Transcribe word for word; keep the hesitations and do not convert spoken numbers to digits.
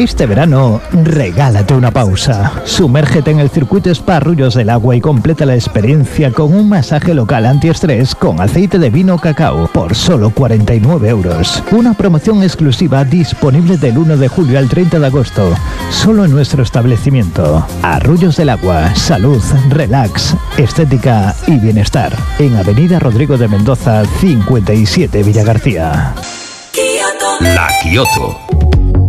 Este verano, regálate una pausa. Sumérgete en el circuito Spa Arroyos del Agua y completa la experiencia con un masaje local antiestrés con aceite de vino cacao por solo cuarenta y nueve euros. Una promoción exclusiva disponible del uno de julio al treinta de agosto, solo en nuestro establecimiento. Arroyos del Agua, salud, relax, estética y bienestar. En Avenida Rodrigo de Mendoza, cincuenta y siete, Villagarcía. La Kioto.